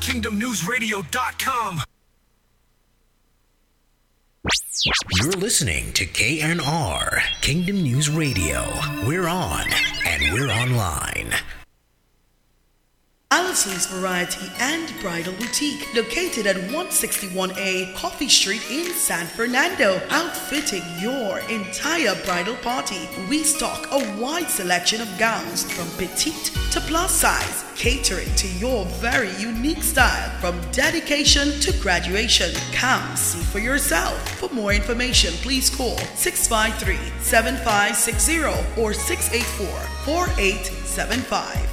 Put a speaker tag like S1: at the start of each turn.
S1: KingdomNewsRadio.com.
S2: You're listening to KNR, Kingdom News Radio. We're on, and we're online.
S3: Allison's Variety and Bridal Boutique, located at 161A Coffee Street in San Fernando, outfitting your entire bridal party. We stock a wide selection of gowns from petite to plus size, catering to your very unique style from dedication to graduation. Come see for yourself. For more information, please call 653-7560 or 684-4875.